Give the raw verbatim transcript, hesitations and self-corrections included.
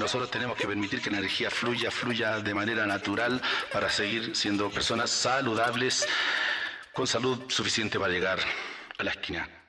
nosotros tenemos que permitir que la energía fluya, fluya de manera natural para seguir siendo personas saludables, con salud suficiente para llegar a la esquina.